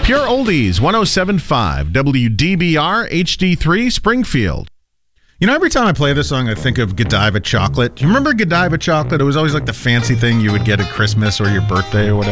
Pure Oldies, 107.5 WDBR HD3 Springfield. You know, every time I play this song, I think of Godiva chocolate. Do you remember Godiva chocolate? It was always like the fancy thing you would get at Christmas or your birthday or whatever.